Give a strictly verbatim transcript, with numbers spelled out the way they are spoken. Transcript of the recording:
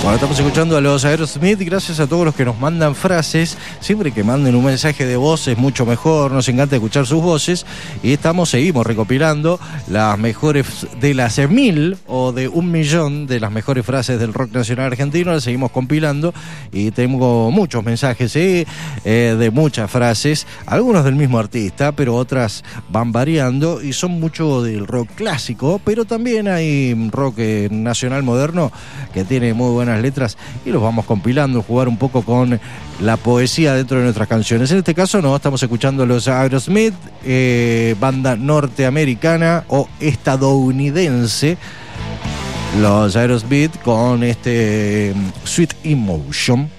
Bueno, estamos escuchando a los Aerosmith. Gracias a todos los que nos mandan frases. Siempre que manden un mensaje de voz es mucho mejor. Nos encanta escuchar sus voces. Y estamos, seguimos recopilando las mejores de las mil o de un millón de las mejores frases del rock nacional argentino. Las seguimos compilando y tengo muchos mensajes ¿eh? Eh, de muchas frases. Algunos del mismo artista, pero otras van variando y son mucho del rock clásico. Pero también hay rock eh, nacional moderno que tiene muy buenas letras y los vamos compilando, jugar un poco con la poesía dentro de nuestras canciones. En este caso no, estamos escuchando a los Aerosmith, eh, banda norteamericana o estadounidense, los Aerosmith con este Sweet Emotion.